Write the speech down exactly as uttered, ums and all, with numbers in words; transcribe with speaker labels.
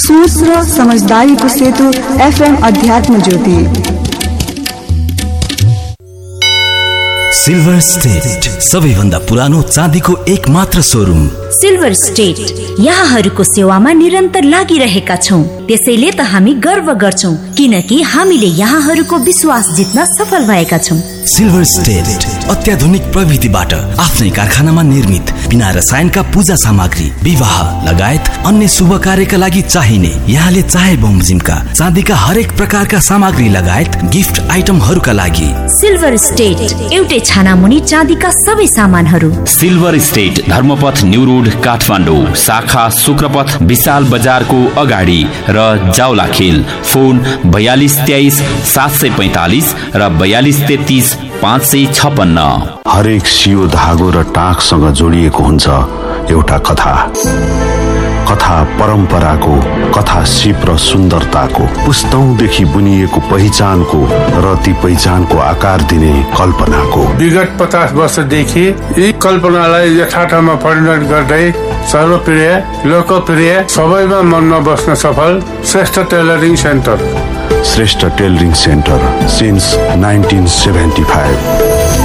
Speaker 1: सोच र समझदारीको सेतु एफएम अध्यात्म ज्योति।
Speaker 2: सिल्भर स्टेट सबैभन्दा पुरानो चाँदीको एक मात्र सोरुम।
Speaker 3: सिल्भर स्टेट यहाँहरूको सेवामा निरन्तर लागिरहेका छौं, त्यसैले त हामी गर्व गर्छौं किनकि हामीले यहाँहरूको विश्वास जित्न सफल भएका छौं।
Speaker 2: सिल्भर स्टेट अत्याधुनिक प्रविधिबाट आफ्नै कारखानामा निर्मित बिना रसायनका पूजा सामग्री, विवाह लगायत अन्य शुभ कार्यका लागि चाहिने यहाँले चाहे बमोजिमका चाँदीका हरेक प्रकारका सामग्री लगायत गिफ्ट आइटमहरूका लागि
Speaker 3: सिल्भर स्टेट एउटै छाना मुनि चाँदीका सबै सामानहरू।
Speaker 4: Silver state Dharmapath new road Kathmandu, शाखा शुक्रपथ विशाल बजारको अगाडि र जाउलाखेल। फोन बयालीस तेइस सात सय पैंतालीस र बयालीस तेत्तीस पाँच सय छपन्न।
Speaker 5: हरेक सियो धागो र टाँकसँग जोडिएको हुन्छ एउटा कथा। कथा परम्पराको, कथा सिप र सुन्दरताको, पुस्तौंदेखि बुनिएको पहिचानको र ती पहिचानको आकार दिने कल्पनाको।
Speaker 6: विगत पचास वर्षदेखि यी कल्पनालाई यथार्थमा परिणत गर्दै सर्वप्रिय, लोकप्रिय, सबैमा मनमा बस्न सफल Shrestha tailoring centre.
Speaker 5: Shrestha tailoring centre since nineteen seventy five.